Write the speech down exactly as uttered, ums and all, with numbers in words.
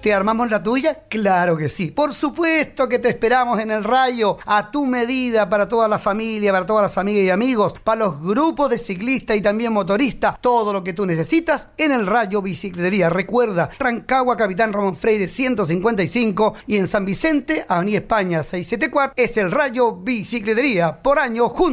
¿Te armamos la tuya? Claro que sí. Por supuesto que te esperamos en el Rayo, a tu medida, para toda la familia, para todas las amigas y amigos, para los grupos de ciclistas y también motoristas. Todo lo que tú necesitas en el Rayo Bicicletería. Recuerda, Rancagua, Capitán Ramón Freire ciento cincuenta y cinco, y en San Vicente, Avenida España seiscientos setenta y cuatro, es el Rayo Bicicletería. Por año, juntos